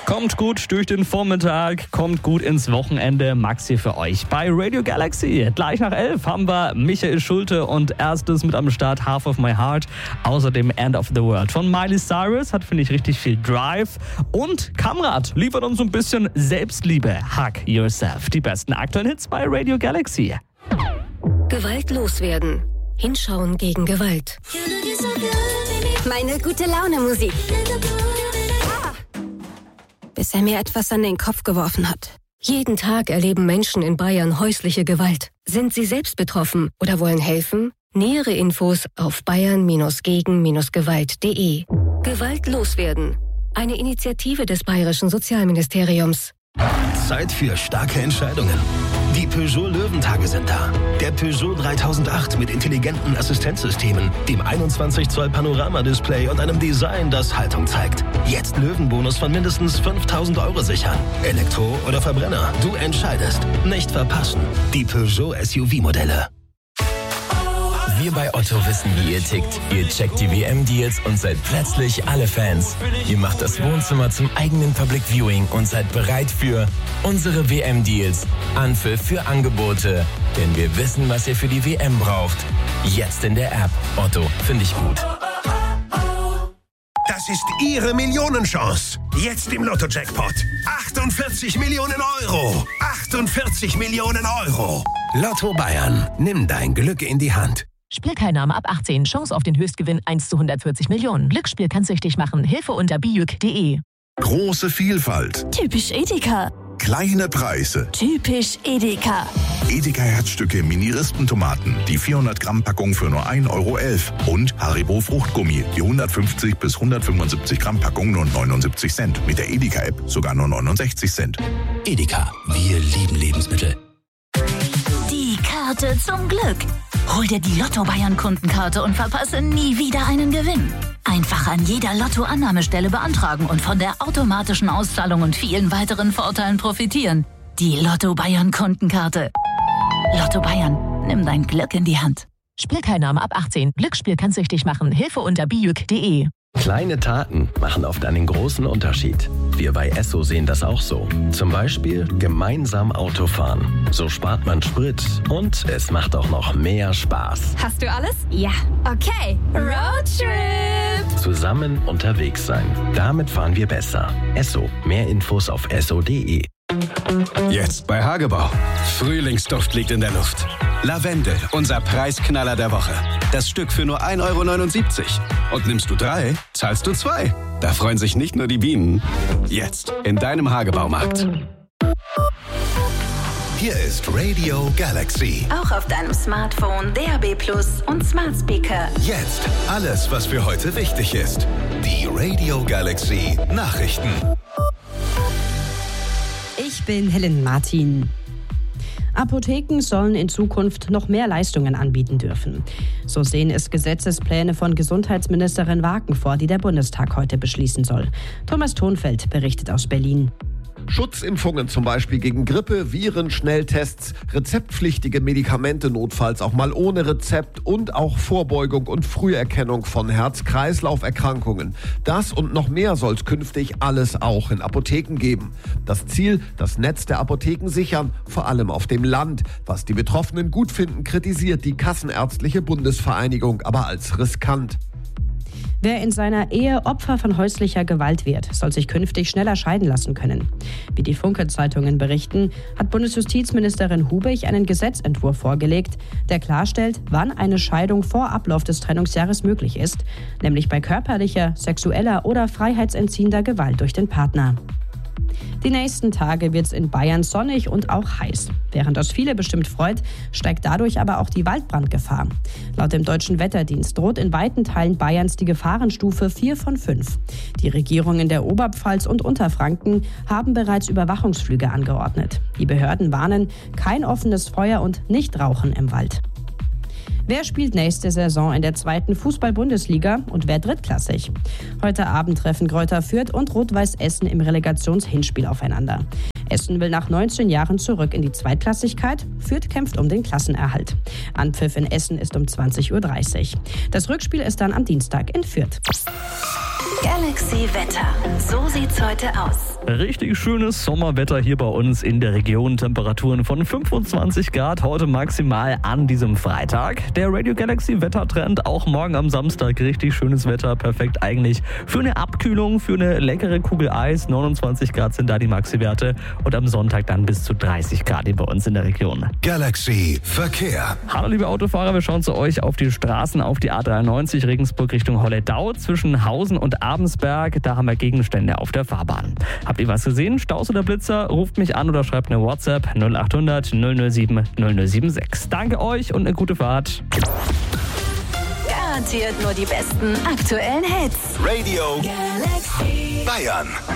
Kommt gut durch den Vormittag, kommt gut ins Wochenende. Max hier für euch bei Radio Galaxy. Gleich nach 11 haben wir Michael Schulte und erstes mit am Start Half of My Heart. Außerdem End of the World von Miley Cyrus, hat finde ich richtig viel Drive. Und Kamrat liefert uns so ein bisschen Selbstliebe. Hug Yourself. Die besten aktuellen Hits bei Radio Galaxy. Gewalt loswerden. Hinschauen gegen Gewalt. Meine gute Laune Musik. Bis er mir etwas an den Kopf geworfen hat. Jeden Tag erleben Menschen in Bayern häusliche Gewalt. Sind sie selbst betroffen oder wollen helfen? Nähere Infos auf bayern-gegen-gewalt.de. Gewalt loswerden. Eine Initiative des Bayerischen Sozialministeriums. Zeit für starke Entscheidungen. Die Peugeot Löwentage sind da. Der Peugeot 3008 mit intelligenten Assistenzsystemen, dem 21 Zoll Panoramadisplay und einem Design, das Haltung zeigt. Jetzt Löwenbonus von mindestens 5.000 € sichern. Elektro oder Verbrenner, du entscheidest. Nicht verpassen. Die Peugeot SUV-Modelle. Wir bei Otto wissen, wie ihr tickt. Ihr checkt die WM-Deals und seid plötzlich alle Fans. Ihr macht das Wohnzimmer zum eigenen Public Viewing und seid bereit für unsere WM-Deals. Anpfiff für Angebote. Denn wir wissen, was ihr für die WM braucht. Jetzt in der App. Otto, finde ich gut. Das ist Ihre Millionenchance. Jetzt im Lotto-Jackpot. 48 Millionen €. 48 Millionen €. Lotto Bayern. Nimm dein Glück in die Hand. Spielteilnahme ab 18. Chance auf den Höchstgewinn 1 zu 140 Millionen. Glücksspiel kann süchtig machen. Hilfe unter bijuk.de. Große Vielfalt. Typisch Edeka. Kleine Preise. Typisch Edeka. Edeka Herzstücke Mini-Rispentomaten. Die 400 Gramm Packung für nur 1,11 €. Und Haribo Fruchtgummi. Die 150 bis 175 Gramm Packung nur 79 Cent. Mit der Edeka-App sogar nur 69 Cent. Edeka, wir lieben Lebensmittel. Die Karte zum Glück. Hol dir die Lotto Bayern Kundenkarte und verpasse nie wieder einen Gewinn. Einfach an jeder Lotto-Annahmestelle beantragen und von der automatischen Auszahlung und vielen weiteren Vorteilen profitieren. Die Lotto Bayern Kundenkarte. Lotto Bayern, nimm dein Glück in die Hand. Spielteilnahme ab 18. Glücksspiel kann süchtig machen. Hilfe unter bijuk.de. Kleine Taten machen oft einen großen Unterschied. Wir bei Esso sehen das auch so. Zum Beispiel gemeinsam Auto fahren. So spart man Sprit und es macht auch noch mehr Spaß. Hast du alles? Ja. Okay. Roadtrip. Zusammen unterwegs sein. Damit fahren wir besser. Esso. Mehr Infos auf esso.de. Jetzt bei Hagebau. Frühlingsduft liegt in der Luft. Lavendel, unser Preisknaller der Woche. Das Stück für nur 1,79 €. Und nimmst du 3, zahlst du 2. Da freuen sich nicht nur die Bienen. Jetzt in deinem Hagebaumarkt. Hier ist Radio Galaxy. Auch auf deinem Smartphone, DAB+ und Smart Speaker. Jetzt alles, was für heute wichtig ist. Die Radio Galaxy Nachrichten. Ich bin Helen Martin. Apotheken sollen in Zukunft noch mehr Leistungen anbieten dürfen. So sehen es Gesetzespläne von Gesundheitsministerin Waken vor, die der Bundestag heute beschließen soll. Thomas Thonfeld berichtet aus Berlin. Schutzimpfungen zum Beispiel gegen Grippe, Viren, Schnelltests, rezeptpflichtige Medikamente notfalls auch mal ohne Rezept und auch Vorbeugung und Früherkennung von Herz-Kreislauf-Erkrankungen. Das und noch mehr soll es künftig alles auch in Apotheken geben. Das Ziel, das Netz der Apotheken sichern, vor allem auf dem Land. Was die Betroffenen gut finden, kritisiert die Kassenärztliche Bundesvereinigung aber als riskant. Wer in seiner Ehe Opfer von häuslicher Gewalt wird, soll sich künftig schneller scheiden lassen können. Wie die Funke-Zeitungen berichten, hat Bundesjustizministerin Hubich einen Gesetzentwurf vorgelegt, der klarstellt, wann eine Scheidung vor Ablauf des Trennungsjahres möglich ist, nämlich bei körperlicher, sexueller oder freiheitsentziehender Gewalt durch den Partner. Die nächsten Tage wird es in Bayern sonnig und auch heiß. Während das viele bestimmt freut, steigt dadurch aber auch die Waldbrandgefahr. Laut dem Deutschen Wetterdienst droht in weiten Teilen Bayerns die Gefahrenstufe 4 von 5. Die Regierungen der Oberpfalz und Unterfranken haben bereits Überwachungsflüge angeordnet. Die Behörden warnen, kein offenes Feuer und nicht Rauchen im Wald. Wer spielt nächste Saison in der 2. Fußball-Bundesliga und wer drittklassig? Heute Abend treffen Greuther Fürth und Rot-Weiß Essen im Relegationshinspiel aufeinander. Essen will nach 19 Jahren zurück in die Zweitklassigkeit. Fürth kämpft um den Klassenerhalt. Anpfiff in Essen ist um 20:30 Uhr. Das Rückspiel ist dann am Dienstag in Fürth. Galaxy Wetter. So sieht's heute aus. Richtig schönes Sommerwetter hier bei uns in der Region. Temperaturen von 25 Grad heute maximal an diesem Freitag. Der Radio Galaxy Wettertrend auch morgen am Samstag. Richtig schönes Wetter. Perfekt eigentlich für eine Abkühlung, für eine leckere Kugel Eis. 29 Grad sind da die Maxi-Werte. Und am Sonntag dann bis zu 30 Grad hier bei uns in der Region. Galaxy Verkehr. Hallo liebe Autofahrer, wir schauen zu euch auf die Straßen, auf die A93 Regensburg Richtung Holledau zwischen Hausen und Abensberg. Da haben wir Gegenstände auf der Fahrbahn. Habt ihr was gesehen? Staus oder Blitzer? Ruft mich an oder schreibt eine WhatsApp 0800 007 0076. Danke euch und eine gute Fahrt. Garantiert nur die besten aktuellen Hits. Radio Galaxy Bayern.